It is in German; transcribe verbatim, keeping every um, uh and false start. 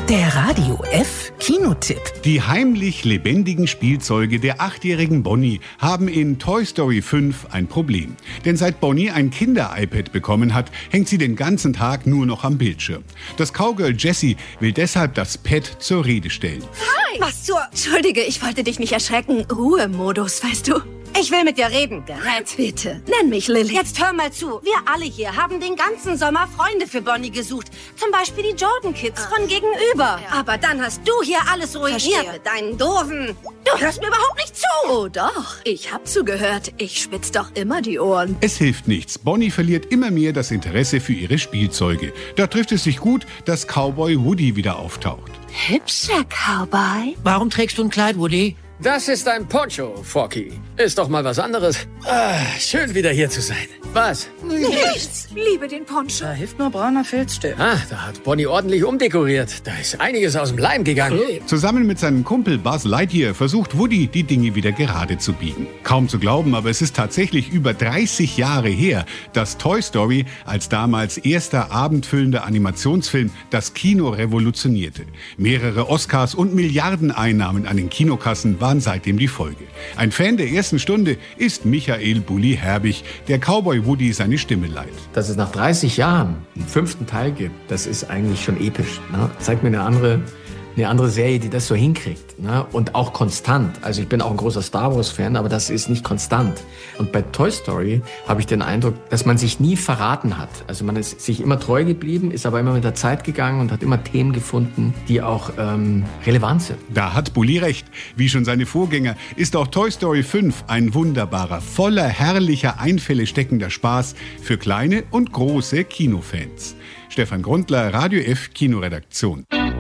Der Radio F Kinotipp. Die heimlich lebendigen Spielzeuge der achtjährigen Bonnie haben in Toy Story fünf ein Problem. Denn seit Bonnie ein Kinder-iPad bekommen hat, hängt sie den ganzen Tag nur noch am Bildschirm. Das Cowgirl Jessie will deshalb das Pad zur Rede stellen. Hi! Was zur... Entschuldige, ich wollte dich nicht erschrecken. Ruhemodus, weißt du? Ich will mit dir reden, Gerät. Bitte, nenn mich Lilly. Jetzt hör mal zu. Wir alle hier haben den ganzen Sommer Freunde für Bonnie gesucht. Zum Beispiel die Jordan Kids von gegenüber. Ja. Aber dann hast du hier alles ruiniert Verstehe. mit deinen doofen... Du hörst mir überhaupt nicht zu. Oh doch, ich hab zugehört. Ich spitz doch immer die Ohren. Es hilft nichts. Bonnie verliert immer mehr das Interesse für ihre Spielzeuge. Da trifft es sich gut, dass Cowboy Woody wieder auftaucht. Hübscher Cowboy. Warum trägst du ein Kleid, Woody? Das ist ein Poncho, Forky. Ist doch mal was anderes. Ah, schön wieder hier zu sein. Was? Nichts. Liebe den Poncho. Da hilft nur brauner Filzstift. Ah, da hat Bonnie ordentlich umdekoriert. Da ist einiges aus dem Leim gegangen. Zusammen mit seinem Kumpel Buzz Lightyear versucht Woody, die Dinge wieder gerade zu biegen. Kaum zu glauben, aber es ist tatsächlich über dreißig Jahre her, dass Toy Story als damals erster abendfüllender Animationsfilm das Kino revolutionierte. Mehrere Oscars und Milliardeneinnahmen an den Kinokassen waren seitdem die Folge. Ein Fan der ersten Stunde ist Michael Bulli Herbig, der Cowboy Woody seine Stimme leiht. Dass es nach dreißig Jahren einen fünften Teil gibt, das ist eigentlich schon episch. Ne? Zeigt mir eine andere, eine andere Serie, die das so hinkriegt. Ne? Und auch konstant. Also ich bin auch ein großer Star Wars-Fan, aber das ist nicht konstant. Und bei Toy Story habe ich den Eindruck, dass man sich nie verraten hat. Also man ist sich immer treu geblieben, ist aber immer mit der Zeit gegangen und hat immer Themen gefunden, die auch ähm, relevant sind. Da hat Bulli recht. Wie schon seine Vorgänger ist auch Toy Story fünf ein wunderbarer, voller herrlicher Einfälle steckender Spaß für kleine und große Kinofans. Stefan Grundler, Radio F Kinoredaktion.